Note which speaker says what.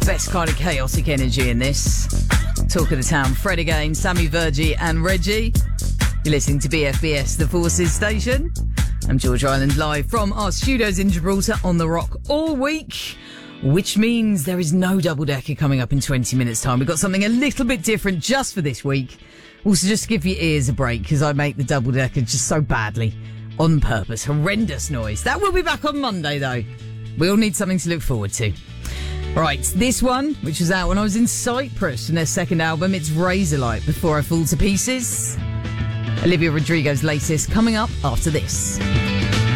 Speaker 1: Best kind of chaotic energy in this. Talk of the town, Fred again, Sammy Virgie and Reggie. You're listening to BFBS, the Forces Station. I'm George Island, live from our studios in Gibraltar on the Rock all week, which means there is no double-decker coming up in 20 minutes' time. We've got something a little bit different just for this week. Also, just give your ears a break, because I make the double-decker just so badly. On purpose. Horrendous noise. That will be back on Monday, though. We all need something to look forward to. Right, this one, which was out when I was in Cyprus from their second album, it's Razorlight, Before I Fall to Pieces. Olivia Rodrigo's latest, coming up after this.